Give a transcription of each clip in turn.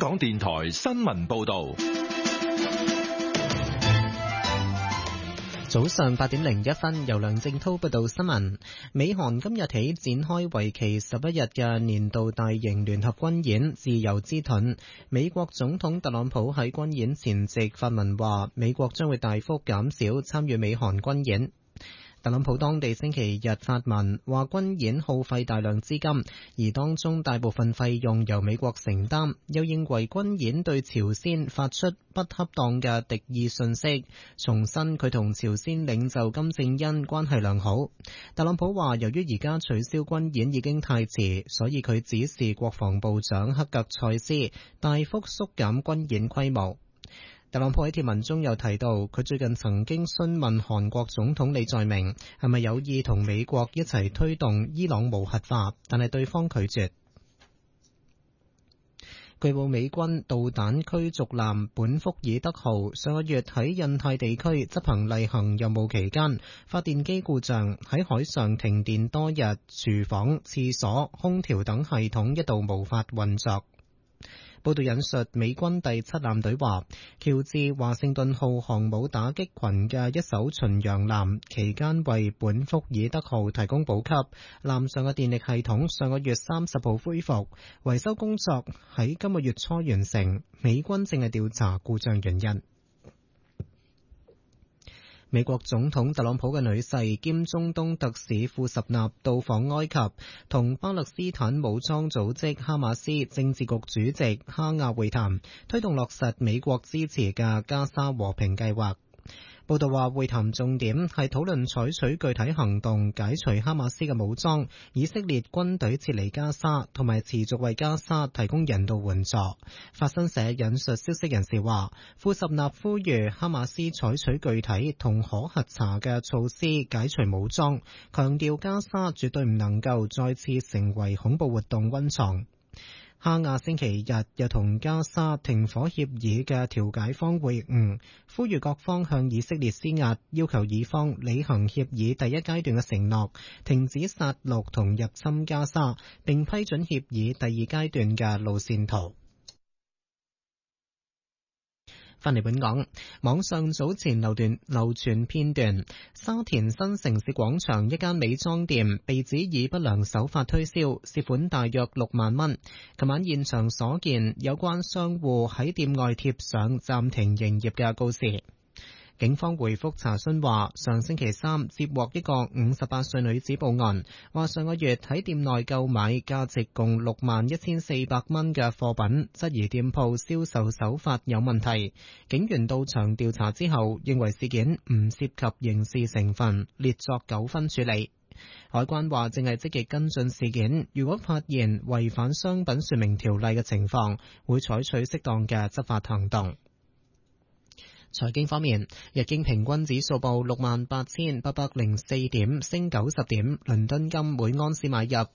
港電台新聞報道。 早上8點01分，由梁正濤報道新聞。美韓今日起展開為期11日嘅年度大型聯合軍演自由之盾。美國總統特朗普喺軍演前夕發文話，美國將會大幅減少參與美韓軍演。特朗普當地星期日發文話，軍演耗費大量資金，而當中大部分費用由美國承擔，又認為軍演對朝鮮發出不恰當嘅敵意訊息，重申佢同朝鮮領袖金正恩關係良好。特朗普話，由於而家取消軍演已經太遲，所以佢指示國防部長克格塞斯大幅縮減軍演規模。特朗普喺貼文中又提到，佢最近曾經詢問韓國總統李在明係咪有意同美國一齊推動伊朗無核化，但係對方拒絕。據報美軍導彈驅逐艦本福爾德號上個月喺印太地區執行例行任務期間，發電機故障，喺海上停電多日，廚房、廁所、空調等系統一度無法運作。報道引述美軍第7艦隊話，喬治華盛頓號航母打擊群嘅一艘巡洋艦期間為本福爾德號提供補給，艦上嘅電力系統上個月30號恢復，維修工作喺今個月初完成，美軍正係調查故障原因。美國總統特朗普嘅女婿兼中東特使庫什納到訪埃及，同巴勒斯坦武裝組織哈馬斯政治局主席哈亞會談，推動落實美國支持嘅加沙和平計劃。報道話，會談重點係討論採取具體行動解除哈馬斯嘅武裝，以色列軍隊撤離加沙，同埋持續為加沙提供人道援助。法新社引述消息人士話，庫什納呼籲哈馬斯採取具體同可核查嘅措施解除武裝，強調加沙絕對唔能夠再次成為恐怖活動溫床。哈亞星期日又同加沙停火協議嘅調解方會晤，呼籲各方向以色列施壓，要求以方履行協議第一階段嘅承諾，停止殺戮同入侵加沙，並批准協議第二階段嘅路線圖。返嚟本港，網上早前流傳片段，沙田新城市廣場一間美妝店被指以不良手法推銷，涉款大約6萬蚊。琴晚現場所見，有關商戶喺店外貼上暫停營業嘅告示。警方回覆查詢話，上星期三接獲一個58歲女子報案，話上個月喺店內購買價值共61400蚊嘅貨品，質疑店鋪銷售手法有問題。警員到場調查之後，認為事件唔涉及刑事成分，列作糾紛處理。海關話正係積極跟進事件，如果發現違反商品說明條例嘅情況，會採取適當嘅執法行動。財經方面，日經平均指數報68,804點，升90點。倫敦金每盎司買入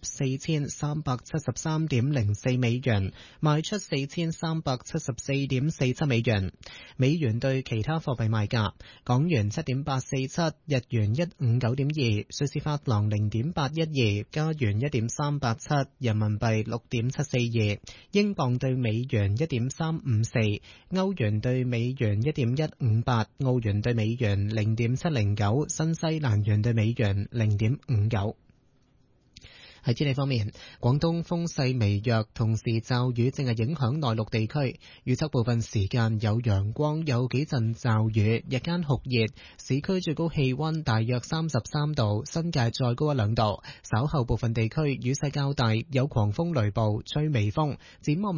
4373.04美元，賣出4374.47美元。美元對其他貨幣賣價：港元7.847，日元159.2，瑞士法郎0.812，加元1.387，人民幣6.742，英鎊對美元1.354，歐元對美元1.158，澳元對美元0.709，新西蘭元對美元0.59。喺天氣方面，廣東風勢微弱，同時驟雨正係影響內陸地區。預測部分時間有陽光，有幾陣驟雨，日間酷熱，市區最高氣溫大約33度，新界再高1-2度。稍後部分地區雨勢較大，有狂風雷暴，吹微風。展望